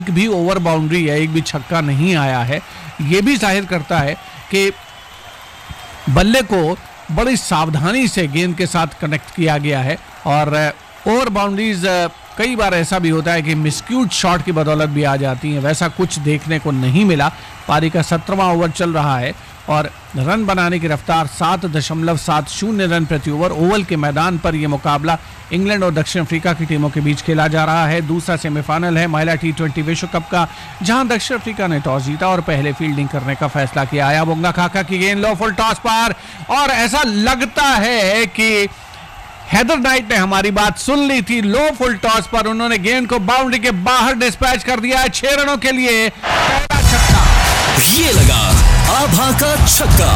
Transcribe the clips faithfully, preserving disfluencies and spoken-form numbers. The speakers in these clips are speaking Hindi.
एक भी ओवर बाउंड्री है, एक भी छक्का नहीं आया है। ये भी जाहिर करता है कि बल्ले को बड़ी सावधानी से गेंद के साथ कनेक्ट किया गया है। और ओवर बाउंड्रीज कई बार ऐसा भी होता है कि मिसक्यूट शॉट की बदौलत भी आ जाती हैं, वैसा कुछ देखने को नहीं मिला। पारी का सत्रहवां ओवर चल रहा है और रन बनाने की रफ्तार सात दशमलव सात शून्य रन प्रति ओवर। ओवल के मैदान पर यह मुकाबला इंग्लैंड और दक्षिण अफ्रीका की टीमों के बीच खेला जा रहा है। दूसरा सेमीफाइनल है महिला टी ट्वेंटी विश्व कप का, जहां दक्षिण अफ्रीका ने टॉस जीता और पहले फील्डिंग करने का फैसला किया। अयाबोंगा खाका की गेंद लो फुल टॉस पर, और ऐसा लगता है कि हेदर नाइट ने हमारी बात सुन ली थी। लो फुल टॉस पर उन्होंने गेंद को बाउंड्री के बाहर डिस्पैच कर दिया है। छह रनों के लिए पहला छक्का। ये लगा आभा का छक्का।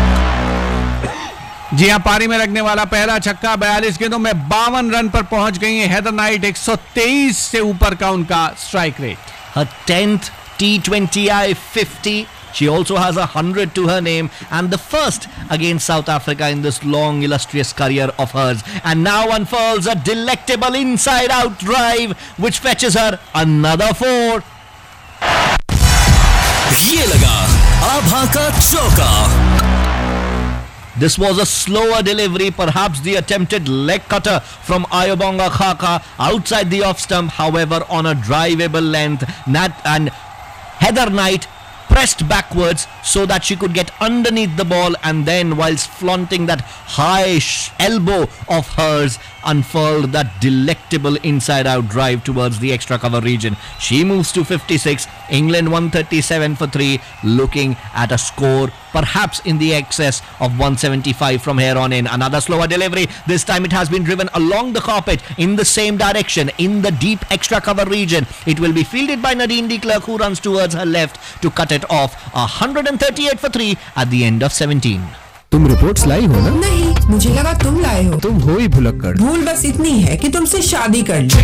जी हां, पारी में लगने वाला पहला छक्का। बयालीस गेंदों में बावन रन पर पहुंच गई है हेदर नाइट। एक सौ तेईस से ऊपर का उनका strike rate. Her tenth T twenty I fifty. She also has a hundred to her name and the first against South Africa in this long illustrious career of hers. And now unfurls a delectable inside-out drive which fetches her another four. ये लगा आभा का चौका। This was a slower delivery, perhaps the attempted leg cutter from Ayobonga Khaka outside the off stump, however on a drivable length. Nat and Heather Knight pressed backwards so that she could get underneath the ball, and then whilst flaunting that high sh- elbow of hers, unfurled that delectable inside out drive towards the extra cover region. She moves to fifty-six, England one thirty-seven for three, looking at a score perhaps in the excess of one seventy-five from here on in. Another slower delivery, this time it has been driven along the carpet in the same direction in the deep extra cover region. It will be fielded by Nadine de Klerk, who runs towards her left to cut it off. one thirty-eight for three at the end of seventeen. तुम रिपोर्ट्स लाई हो ना? नहीं, मुझे लगा तुम लाए हो। तुम हो ही भुलक्कड़। भूल बस इतनी है कि तुमसे शादी कर ली।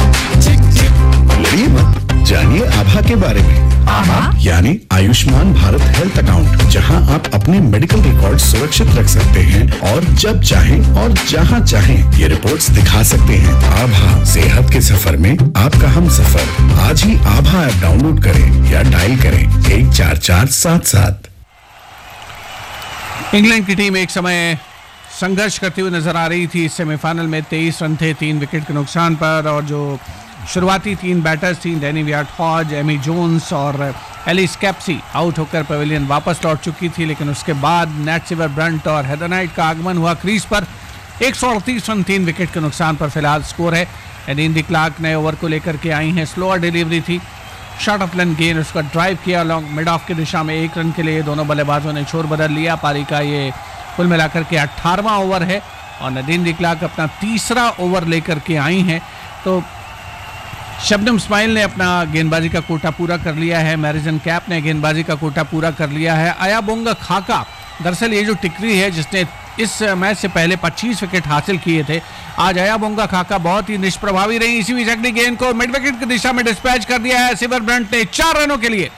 लड़िए मत, जानिए आभा के बारे में। आभा यानी आयुष्मान भारत हेल्थ अकाउंट, जहां आप अपने मेडिकल रिकॉर्ड सुरक्षित रख सकते हैं और जब चाहें और जहां चाहें ये रिपोर्ट्स दिखा सकते हैं। आभा, सेहत के सफर में आपका हम सफर। आज ही आभा ऐप डाउनलोड करें या डायल करें एक चार चार सात सात। इंग्लैंड की टीम एक समय संघर्ष करती हुई नजर आ रही थी। सेमीफाइनल में तेईस रन थे तीन विकेट के नुकसान पर, और जो शुरुआती तीन बैटर्स थी डैनी वियाट-हॉज, एमी जोन्स और एलिस कैप्सी आउट होकर पवेलियन वापस लौट चुकी थी। लेकिन उसके बाद नैट सिवर ब्रंट और हेदर नाइट का आगमन हुआ क्रीज पर। एक सौ अड़तीस रन तीन विकेट के नुकसान पर फिलहाल स्कोर है। नदीन डी क्लार्क नए ओवर को लेकर के आई हैं। स्लोअर डिलीवरी थी, शॉट ऑफ लेंथ गेंद, उसका ड्राइव किया लॉन्ग मिड ऑफ की दिशा में। एक रन के लिए दोनों बल्लेबाजों ने छोर बदल लिया। पारी का ये कुल मिलाकर के अठारहवां ओवर है और नदीन डी क्लार्क अपना तीसरा ओवर लेकर के आई हैं। तो शबनम इस्माइल ने अपना गेंदबाजी का कोटा पूरा कर लिया है। मैरिजन कैप ने गेंदबाजी का कोटा पूरा कर लिया है। अयाबोंगा खाका, दरअसल ये जो टिकरी है जिसने इस मैच से पहले पच्चीस विकेट हासिल किए थे, आज अयाबोंगा खाका बहुत ही निष्प्रभावी रही। इसी बीच अगली गेंद को मिड विकेट की दिशा में डिस्पैच कर दिया है सिवर ब्रंट ने चार रनों के लिए।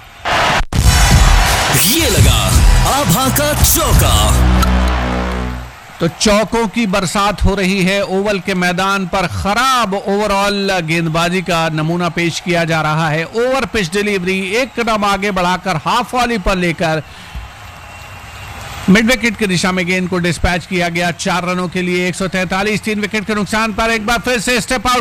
ये लगा आभा का चौका। तो चौकों की बरसात हो रही है ओवल के मैदान पर। खराब ओवरऑल गेंदबाजी का नमूना पेश किया जा रहा है। ओवर पिच डिलीवरी, एक कदम आगे बढ़ाकर हाफ वॉली पर लेकर मिड विकेट की दिशा में गेंद को डिस्पैच किया गया चार रनों के लिए। एक सौ तैंतालीस तीन विकेट के नुकसान पर। एक बार फिर से स्टेप आउट